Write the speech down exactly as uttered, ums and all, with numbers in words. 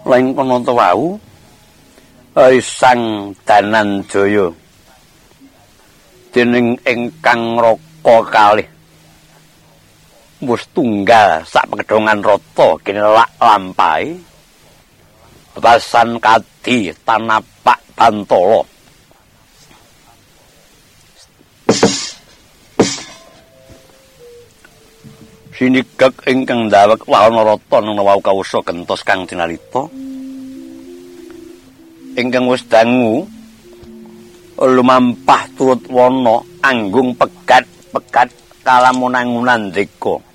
Lain kono wau Sang Dananjaya dening ingkang raka kalih wis tunggal sak pekedongan rata kene lak lampahe Basan Kadi Tanapak Bantala sinigek ingkang ndawek Wahanarata nang wau kawusa gentos kang dinalita ingkang wis dangu lumampah turut wana anggung pegat-pegat kalamunangunan deka